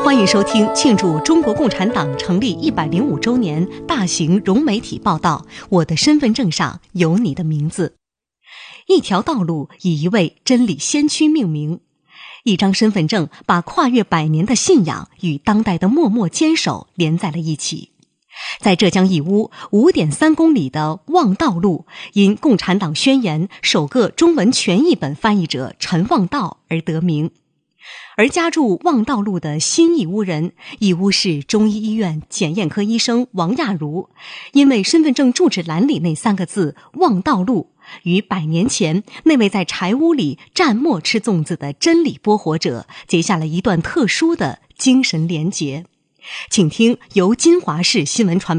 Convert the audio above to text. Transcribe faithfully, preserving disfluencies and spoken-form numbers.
欢迎收听庆祝中国共产党成立一百零五周年大型融媒体报道《我的身份证上有你的名字》。一条道路以一位真理先驱命名，一张身份证把跨越百年的信仰与当代的默默坚守连在了一起。在浙江义乌 五点三公里的望道路，因共产党宣言首个中文全译本翻译者陈望道而得名。而家住望道路的新义乌人，义乌市中医医院检验科医生王亚茹，因为身份证住址栏里那三个字望道路与百年前那位在柴屋里蘸墨吃粽子的真理播活者结下了一段特殊的精神连结。请听由金华市新闻传媒